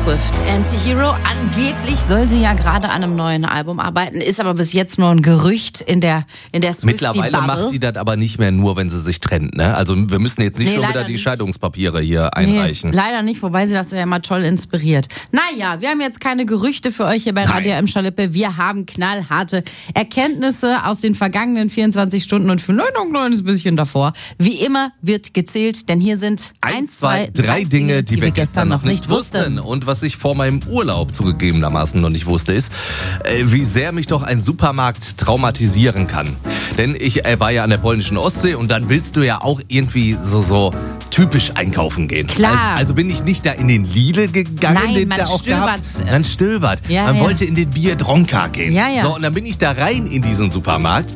Swift, Anti-Hero. Angeblich soll sie ja gerade an einem neuen Album arbeiten, ist aber bis jetzt nur ein Gerücht in der Swiftie-Bubble. Mittlerweile macht die das aber nicht mehr nur, wenn sie sich trennt, ne? Also wir müssen jetzt nicht schon wieder die Scheidungspapiere hier einreichen. Nee, leider nicht, wobei sie das ja immer toll inspiriert. Naja, wir haben jetzt keine Gerüchte für euch hier bei Radio M Schalippe. Wir haben knallharte Erkenntnisse aus den vergangenen 24 Stunden und vielleicht noch ein kleines bisschen davor. Wie immer wird gezählt, denn hier sind 1, 2, 3 Dinge, die wir gestern noch nicht wussten. Und was ich vor meinem Urlaub zugegebenermaßen noch nicht wusste, ist, wie sehr mich doch ein Supermarkt traumatisieren kann. Denn ich war ja an der polnischen Ostsee und dann willst du ja auch irgendwie so typisch einkaufen gehen. Klar. Also bin ich nicht da in den Lidl gegangen, Nein, den man da auch stöbert. gehabt. Man stöbert. Ja, man ja. wollte in den Biedronka gehen. Ja, ja. So, und dann bin ich da rein in diesen Supermarkt.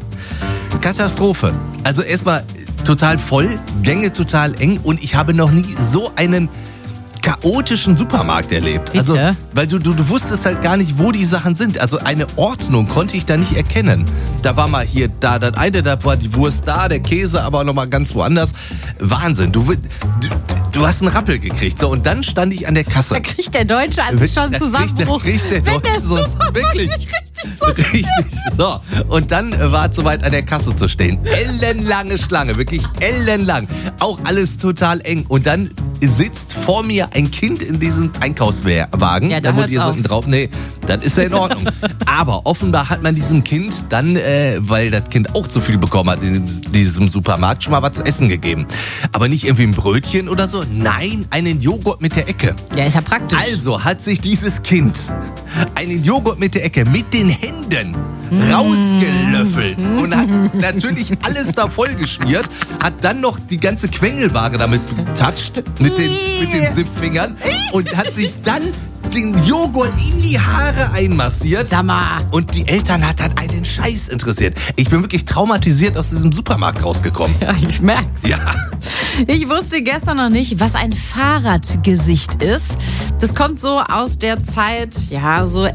Katastrophe. Also erstmal total voll, Gänge total eng und ich habe noch nie so einen chaotischen Supermarkt erlebt. Bitte? Also, weil du wusstest halt gar nicht, wo die Sachen sind. Also eine Ordnung konnte ich da nicht erkennen. Da war mal hier, da das eine, da war die Wurst da, der Käse aber nochmal ganz woanders. Wahnsinn. Du hast einen Rappel gekriegt. So, und dann stand ich an der Kasse. Da kriegt der Deutsche also schon einen Zusammenbruch. Da kriegt der Deutsche so, wirklich. Richtig so. Und dann war es soweit, an der Kasse zu stehen. Ellenlange Schlange, wirklich ellenlang. Auch alles total eng. Und dann sitzt vor mir ein Kind in diesem Einkaufswagen. Ja, da wurde hört's hier so auf. drauf. Nee, das ist ja in Ordnung. Aber offenbar hat man diesem Kind dann, weil das Kind auch zu viel bekommen hat in diesem Supermarkt, schon mal was zu essen gegeben. Aber nicht irgendwie ein Brötchen oder so. Nein, einen Joghurt mit der Ecke. Ja, ist ja praktisch. Also hat sich dieses Kind einen Joghurt mit der Ecke mit den Händen rausgelöffelt und hat natürlich alles da vollgeschmiert, hat dann noch die ganze Quengelware damit betatscht mit den Zipfingern und hat sich dann den Joghurt in die Haare einmassiert. Sag mal. Und die Eltern hat dann einen Scheiß interessiert. Ich bin wirklich traumatisiert aus diesem Supermarkt rausgekommen. Ja, ich merk's. Ja. Ich wusste gestern noch nicht, was ein Fahrradgesicht ist. Das kommt so aus der Zeit, ja, so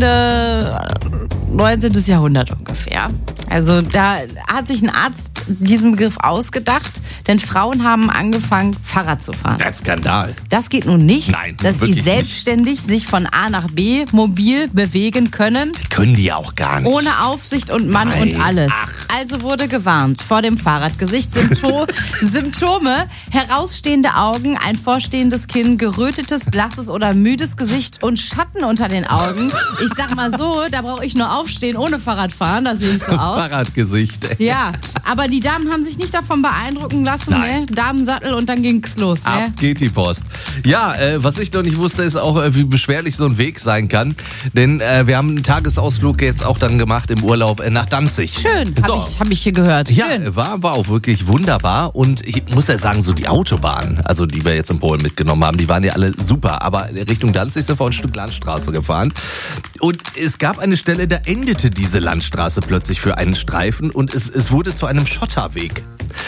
Ende 19. Jahrhundert ungefähr. Also da hat sich ein Arzt diesen Begriff ausgedacht, denn Frauen haben angefangen, Fahrrad zu fahren. Das ist Skandal. Das geht nun nicht, Nein, dass sie wirklich selbstständig sich von A nach B mobil bewegen können. Können die auch gar nicht. Ohne Aufsicht und Mann Nein. und alles. Ach. Also wurde gewarnt vor dem Fahrradgesicht. Symptome, herausstehende Augen, ein vorstehendes Kinn, gerötetes, blasses oder müdes Gesicht und Schatten unter den Augen. Ich sag mal so, da brauche ich nur aufstehen ohne Fahrradfahren, da sehe ich so aus. Fahrradgesicht. Ja, aber die Damen haben sich nicht davon beeindrucken lassen, Nein. ne? Damensattel und dann ging's los. Ne? Ab geht die Post. Ja, was ich noch nicht wusste, ist auch, wie beschwerlich so ein Weg sein kann. Denn wir haben einen Tagesausflug jetzt auch dann gemacht im Urlaub nach Danzig. Schön, So. hab ich hier gehört. Ja, Schön. war auch wirklich wunderbar. Und ich muss ja sagen, so die Autobahnen, also die wir jetzt in Polen mitgenommen haben, die waren ja alle super. Aber Richtung Danzig sind wir ein Stück Landstraße gefahren. Und es gab eine Stelle, da endete diese Landstraße plötzlich für einen Streifen und es wurde zu einem Schotterweg.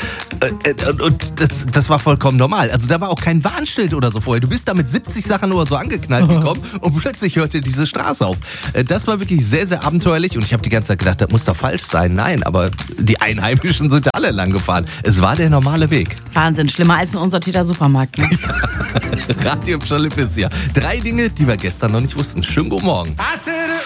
Und das war vollkommen normal. Also da war auch kein Warnschild oder so vorher. Du bist da mit 70 Sachen oder so angeknallt gekommen und plötzlich hörte diese Straße auf. Das war wirklich sehr, sehr abenteuerlich und ich habe die ganze Zeit gedacht, das muss doch falsch sein. Nein, aber die Einheimischen sind da alle lang gefahren. Es war der normale Weg. Wahnsinn, schlimmer als ein unsortierter Supermarkt. Ne? Radio Schalippe ist hier. 3 Dinge, die wir gestern noch nicht wussten. Schönen guten Morgen.